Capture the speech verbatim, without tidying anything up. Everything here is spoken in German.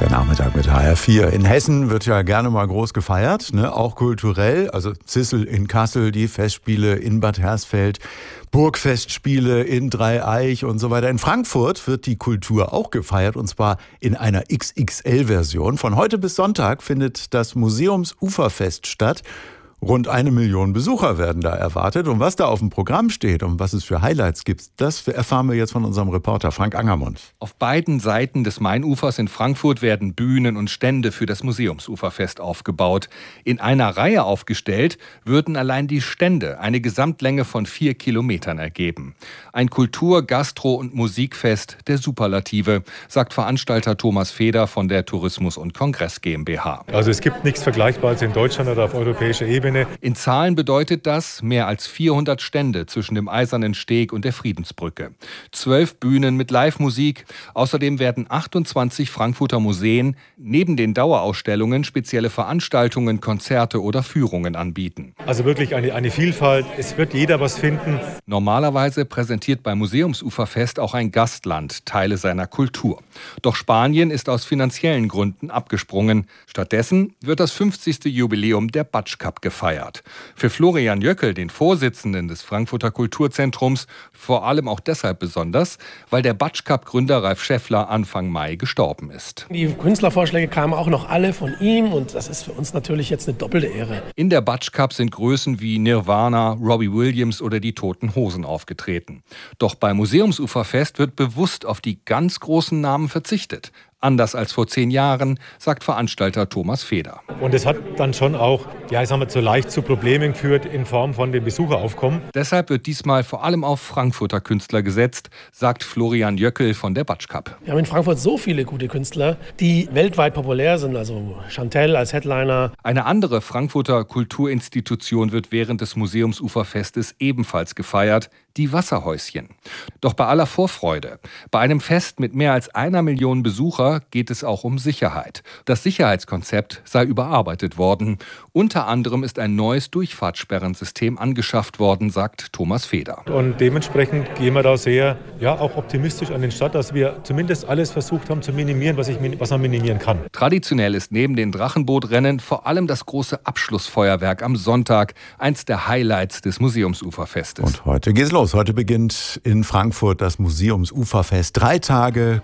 Der Nachmittag mit H R vier. In Hessen wird ja gerne mal groß gefeiert, ne? Auch kulturell. Also Zissel in Kassel, die Festspiele in Bad Hersfeld, Burgfestspiele in Dreieich und so weiter. In Frankfurt wird die Kultur auch gefeiert, und zwar in einer X X L-Version. Von heute bis Sonntag findet das Museumsuferfest statt. Rund eine Million Besucher werden da erwartet. Und was da auf dem Programm steht und was es für Highlights gibt, das erfahren wir jetzt von unserem Reporter Frank Angermund. Auf beiden Seiten des Mainufers in Frankfurt werden Bühnen und Stände für das Museumsuferfest aufgebaut. In einer Reihe aufgestellt würden allein die Stände eine Gesamtlänge von vier Kilometern ergeben. Ein Kultur-, Gastro- und Musikfest der Superlative, sagt Veranstalter Thomas Feder von der Tourismus- und Kongress GmbH. Also es gibt nichts Vergleichbares in Deutschland oder auf europäischer Ebene. In Zahlen bedeutet das mehr als vierhundert Stände zwischen dem Eisernen Steg und der Friedensbrücke. Zwölf Bühnen mit Live-Musik. Außerdem werden achtundzwanzig Frankfurter Museen neben den Dauerausstellungen spezielle Veranstaltungen, Konzerte oder Führungen anbieten. Also wirklich eine, eine Vielfalt. Es wird jeder was finden. Normalerweise präsentiert beim Museumsuferfest auch ein Gastland Teile seiner Kultur. Doch Spanien ist aus finanziellen Gründen abgesprungen. Stattdessen wird das fünfzigste Jubiläum der Batsch Cup gefeiert. Feiert. Für Florian Jöckel, den Vorsitzenden des Frankfurter Kulturzentrums, vor allem auch deshalb besonders, weil der Batsch Cup-Gründer Ralf Schäffler Anfang Mai gestorben ist. Die Künstlervorschläge kamen auch noch alle von ihm und das ist für uns natürlich jetzt eine doppelte Ehre. In der Batsch Cup sind Größen wie Nirvana, Robbie Williams oder die Toten Hosen aufgetreten. Doch beim Museumsuferfest wird bewusst auf die ganz großen Namen verzichtet. Anders als vor zehn Jahren, sagt Veranstalter Thomas Feder. Und es hat dann schon auch, ja, ich sag mal, so leicht zu Problemen geführt in Form von dem Besucheraufkommen. Deshalb wird diesmal vor allem auf Frankfurter Künstler gesetzt, sagt Florian Jöckel von der Batsch Cup. Wir haben in Frankfurt so viele gute Künstler, die weltweit populär sind, also Chantelle als Headliner. Eine andere Frankfurter Kulturinstitution wird während des Museumsuferfestes ebenfalls gefeiert, die Wasserhäuschen. Doch bei aller Vorfreude, bei einem Fest mit mehr als einer Million Besucher geht es auch um Sicherheit. Das Sicherheitskonzept sei überarbeitet worden. Unter anderem ist ein neues Durchfahrtssperrensystem angeschafft worden, sagt Thomas Feder. Und dementsprechend gehen wir da sehr, ja, auch optimistisch an den Start, dass wir zumindest alles versucht haben zu minimieren, was, ich, was man minimieren kann. Traditionell ist neben den Drachenbootrennen vor allem das große Abschlussfeuerwerk am Sonntag eins der Highlights des Museumsuferfestes. Und heute geht's los. Heute beginnt in Frankfurt das Museumsuferfest. Drei Tage